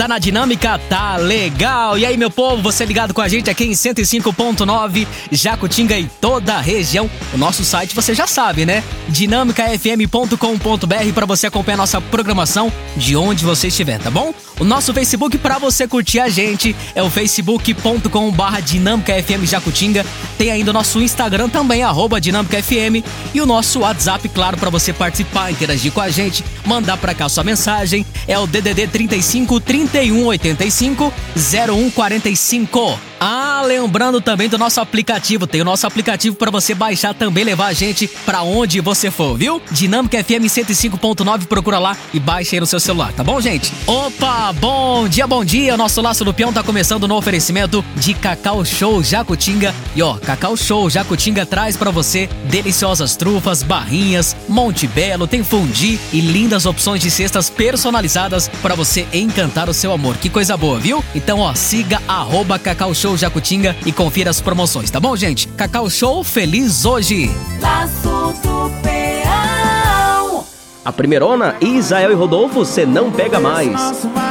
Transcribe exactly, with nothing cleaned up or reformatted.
tá na dinâmica, tá legal. E aí, meu povo, você ligado com a gente aqui em cento e cinco ponto nove, Jacutinga e toda a região. O nosso site você já sabe, né? dinâmica f m ponto com ponto b r para você acompanhar nossa programação de onde você estiver, tá bom? O nosso Facebook para você curtir a gente é o facebook ponto com barra dinâmica f m Jacutinga. Tem ainda o nosso Instagram também, arroba dinâmica f m, e o nosso WhatsApp, claro, para você participar, interagir com a gente, mandar para cá sua mensagem, é o D D D trinta e cinco, trinta e um, oitenta e cinco, zero um quarenta e cinco. Ah, lembrando também do nosso aplicativo, tem o nosso aplicativo para você baixar também, levar a gente para onde você for, viu? Dinâmica F M cento e cinco ponto nove, procura lá e baixa aí no seu celular, tá bom, gente? Opa, bom dia, bom dia, o nosso Laço do Peão tá começando no oferecimento de Cacau Show Jacutinga. E ó, Cacau Show Jacutinga traz para você deliciosas trufas, barrinhas, Monte Belo, tem fundi e lindas opções de cestas personalizadas para você encantar o seu amor. Que coisa boa, viu? Então, ó, siga arroba Cacau Show Jacutinga e confira as promoções, tá bom, gente? Cacau Show, feliz hoje! Laço do Peão. A primeirona, Isael e Rodolfo, cê não pega mais.